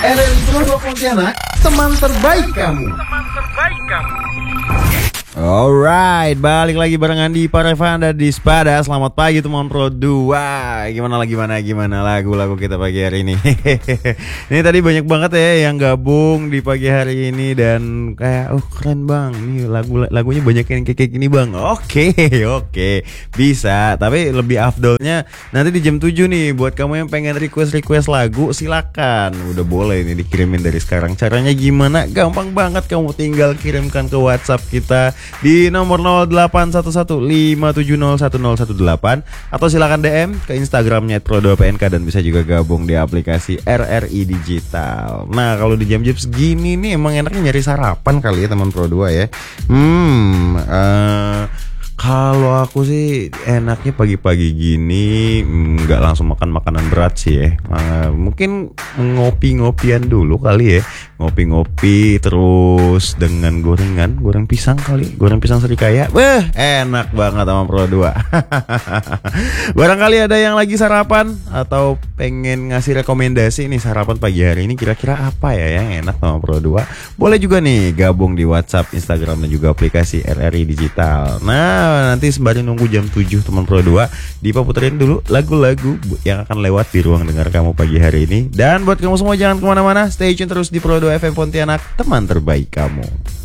RRI Pro 2 Pontianak, teman terbaik kamu. Alright, balik lagi barengan di Parevanda di Spada. Selamat pagi teman Pro 2. Gimana lagu-lagu kita pagi hari ini. Ini tadi banyak banget ya yang gabung di pagi hari ini. Dan kayak, keren bang, nih lagunya banyak yang kayak gini bang. Oke, bisa. Tapi lebih afdolnya nanti di jam 7 nih. Buat kamu yang pengen request lagu, silakan. Udah boleh nih dikirimin dari sekarang. Caranya gimana? Gampang banget, kamu tinggal kirimkan ke WhatsApp kita di nomor 081157010118 atau silakan DM ke Instagramnya @pro2pnk dan bisa juga gabung di aplikasi RRI Digital. Nah, kalau di jam-jam segini nih emang enaknya nyari sarapan kali ya teman Pro 2 ya. Kalau aku sih enaknya pagi-pagi gini nggak langsung makan makanan berat sih ya. Mungkin ngopi-ngopian dulu kali ya. Ngopi-ngopi terus dengan goreng pisang kali. Goreng pisang serikaya. Enak banget sama Pro 2. Barangkali ada yang lagi sarapan atau pengen ngasih rekomendasi nih sarapan pagi hari ini kira-kira apa ya yang enak sama Pro 2. Boleh juga nih gabung di WhatsApp, Instagram dan juga aplikasi RRI Digital. Nah, nanti sembari nunggu jam 7 teman Pro 2, Dipa puterin dulu lagu-lagu yang akan lewat di ruang dengar kamu pagi hari ini. Dan buat kamu semua jangan kemana-mana, stay tune terus di Pro 2 FM Pontianak, teman terbaik kamu.